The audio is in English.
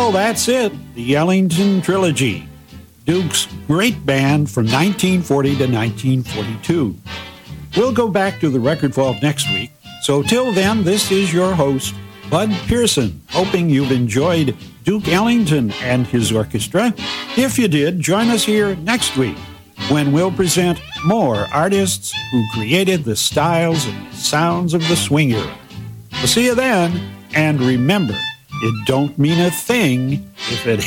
Well, that's it. The Ellington Trilogy. Duke's great band from 1940 to 1942. We'll go back to the record vault next week. So till then, this is your host, Bud Pearson, hoping you've enjoyed Duke Ellington and his orchestra. If you did, join us here next week when we'll present more artists who created the styles and sounds of the swing era. We'll see you then, and remember, it don't mean a thing if it